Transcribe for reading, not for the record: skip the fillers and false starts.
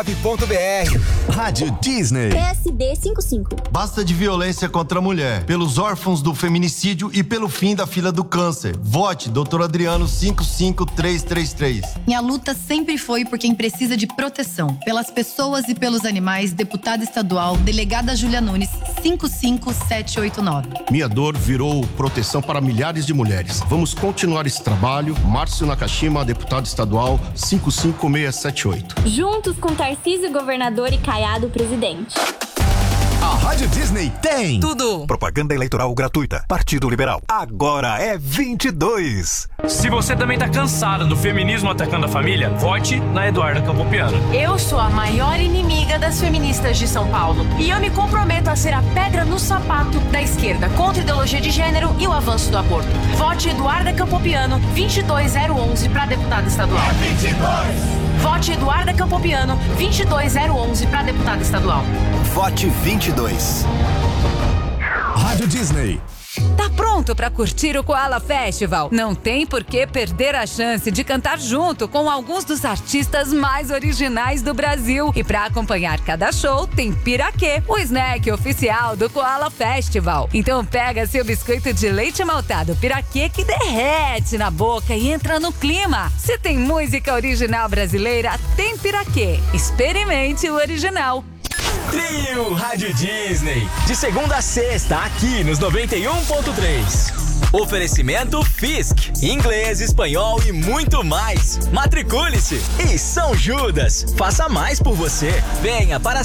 Rádio Disney. PSD 55. Basta de violência contra a mulher. Pelos órfãos do feminicídio e pelo fim da fila do câncer. Vote Dr. Adriano 55333. Minha luta sempre foi por quem precisa de proteção. Pelas pessoas e pelos animais, deputada estadual, delegada Júlia Nunes, 55789. Minha dor virou proteção para milhares de mulheres. Vamos continuar esse trabalho. Márcio Nakashima, deputado estadual, 55678. Juntos com Tarcísio, governador, e Caiado, presidente. A Rádio Disney tem tudo. Propaganda eleitoral gratuita. Partido Liberal. Agora é 22. Se você também tá cansada do feminismo atacando a família, vote na Eduarda Campopiano. Eu sou a maior inimiga das feministas de São Paulo. E eu me comprometo a ser a pedra no sapato da esquerda contra a ideologia de gênero e o avanço do aborto. Vote Eduarda Campopiano, 22011 para deputada estadual. 22. Vote Eduarda Campopiano, 22011 para deputada estadual. Vote 22. Rádio Disney. Tá pronto para curtir o Koala Festival? Não tem por que perder a chance de cantar junto com alguns dos artistas mais originais do Brasil. E para acompanhar cada show, tem Piraquê, o snack oficial do Koala Festival. Então pega seu biscoito de leite maltado Piraquê que derrete na boca e entra no clima. Se tem música original brasileira, tem Piraquê. Experimente o original. Trio Rádio Disney, de segunda a sexta, aqui nos 91.3. Oferecimento Fisk, inglês, espanhol e muito mais. Matricule-se e São Judas, faça mais por você. Venha para